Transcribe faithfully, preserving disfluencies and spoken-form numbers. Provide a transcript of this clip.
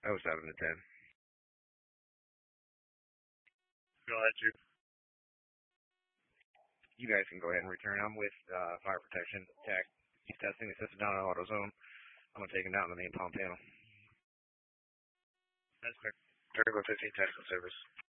Oh seven to ten. Go ahead, you. You guys can go ahead and return. I'm with uh, Fire Protection Tech. He's testing the system down in AutoZone. I'm going to take him down to the main pump panel. That's clear. thirty-one fifteen technical service.